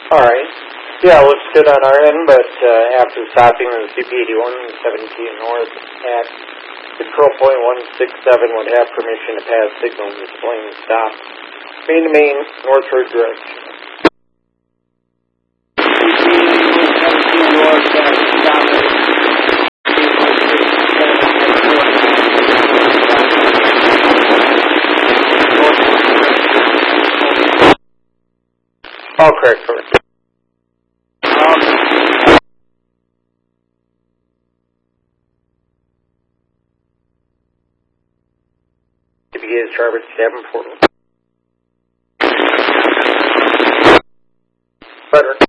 All right. Yeah, it looks good on our end, but after stopping the CP81 17 North at control point 167 would have permission to pass signal displaying stop. Main to main, northward direction. All correct, sir. Begin Charlotte Davenport. Frederick.